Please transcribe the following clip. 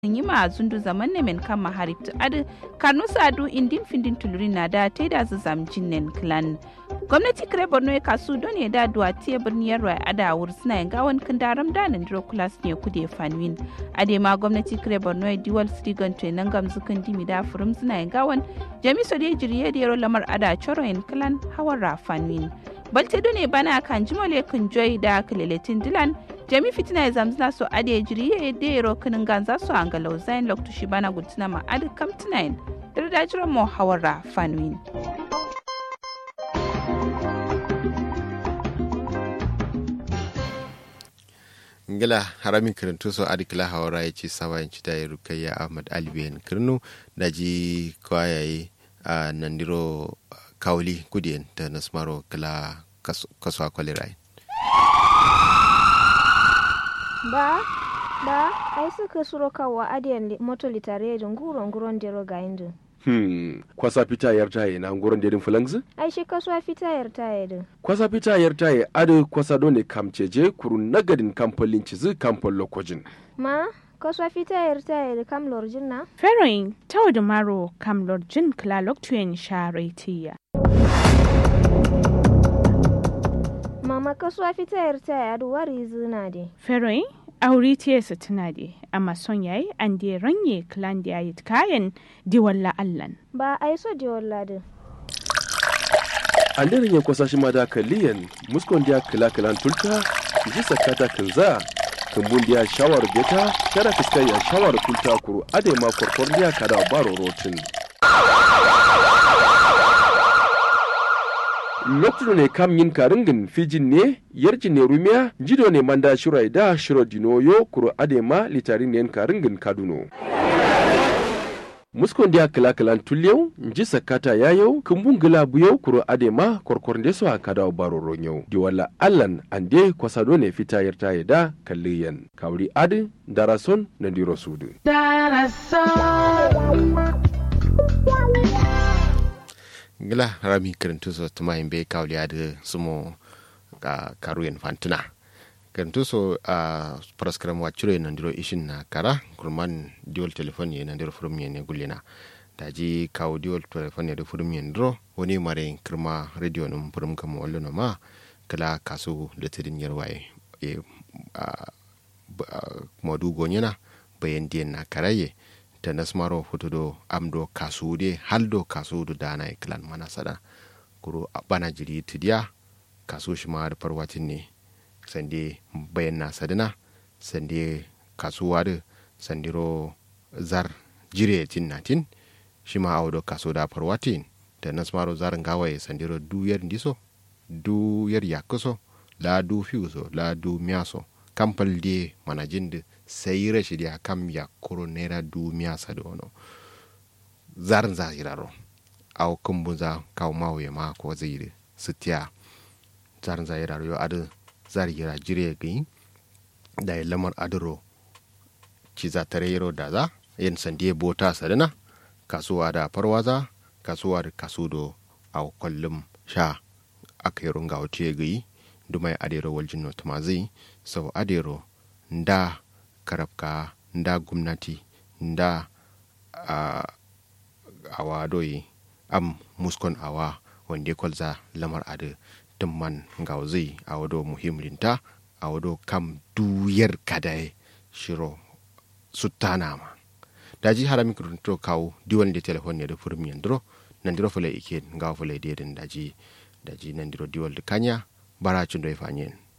yima zundu zaman ne men kama harip adu kanu sadu indin findin tulurin na da taida zu zamjin nen clan gwamnati kare borno ya kasu don ya da duwa tiye birniyar rai ada wur suna yin gawan kandaram da nan diro kulas ne kude fanwin ade ma gwamnati kare borno ya diwal stigan to nan gam zukan dimi da furum suna yin gawan jami so de jiriye da yaro lamar ada choro yin clan hawara fanwin balte done bana kan jimole kun joy da kaleletin dilan jami fitina ya zamzina so ade jiriye da yaro kanin ganza so an galau zain loktu shi bana gultuna ma ade kamtinain da dajiran mo hawara fanwin ngala haramin kirintu so adikla hawara ya ce sawayin cita ya rukayya ahmad alibiyan kirnu da ji kwayaye a nandiro kawuli kudiyan da nasmaro kala kasuwa kwalirai ba ai suka suro kawo adiyan moto litare da nguron dero ga indu kwasa fita yartaye na nguron derin fulangzi ai shi kasuwa fita yartaye din kwasa fita yartaye adu kwasa done kamceje kurun nagadin kampolin cizi kampol lokojin ma kasuwa fita yartaye da kam lorjin na feroin tawo da maro kam lorjin kla loktuyen sharetiya mama kasuwa fita yartaye adu wari zina de feroin aure tiyarsa tana da amma son yayi an da ranye klan da yayi kayan diwalla allan ba ai so diwalla din an da ranye kwasa shi ma da kalliyan muskon da kala tulta ji sakata kinza kumbun da shawar beta kada fiskai ya shawar tulta kuru ade ma korkor da kada baro rotin lokacin ne kam yin karingin fijin ne yarjin ne rumiya jido ne manda shirai da shiro dinoyo kuro adema litarin ne karingin kaduno muskon dia kala tulyau nji sakata yayo kumbun gila buyo kuro adema korkornde so akada baro ronyo di wala allan ande kwasado ne fita yarta da kalliyan kawri adi darason na diro sudu ngila rami kirintu so tuma imbe kawli adi sumo ka karuyen fantuna kirintu so praskram wachure nandiro ishin na kara kurman diol telefon ye nandiro furum ye ne gulina daji kawo diol telefon ye furum ye ndro woni mare kirma radio num furum kam wallo no ma kala kasu letirin yarwaye e modu gonyana bayan diyan na karaye ta nasmaro fotodo amdo kasude haldo kasudu dana e clan mana sada kuro bana jiri tidiya kasu shi ma da farwatin ne sande bayan na sadina sande kasuwa da sandiro zar jire tinnatin shi ma awdo kasu da farwatin ta nasmaro zarin gawaye sandiro duyar ndiso duyar yakuso la du fiuso la du miaso kampal de manajinde sai rashi da kam ya kuro naira dumiya sadono zarin zahiraro au kumbunza kawo mawo ya ma ko zai sitiya zarin zahiraro yo adu zarira jire gani da ya lamar aduro ci za tare yaro da za yin sandiye bota sadana kasuwa da farwaza kasuwa da kasudo au kullum sha aka yi runga wuce gani dumai adero waljin notumazi sau adero nda karabka nda gwamnati nda awa doyi am muskon awa wanda kwalza lamar adu dimman gauzai a wado muhimlinta a wado kam duyar kadaye shiro sutana ma daji harami kurunto kawo diwan da telefon ne da furum yandro nandiro fule ike gawo fule dedin daji nandiro diwal da kanya bara cin da ya fanyen